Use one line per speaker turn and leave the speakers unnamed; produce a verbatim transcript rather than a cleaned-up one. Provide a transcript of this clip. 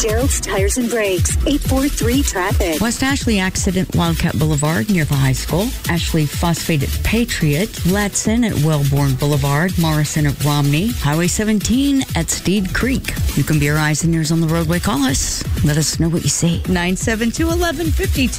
Gerald's Tires and Brakes, eight four three traffic.
West Ashley accident, Wildcat Boulevard near the high school. Ashley Phosphate at Patriot. Latson at Wellborn Boulevard. Morrison at Romney. Highway seventeen at Steed Creek. You can be your eyes and ears on the roadway. Call us. Let us know what you see.
nine seven two, one one five two.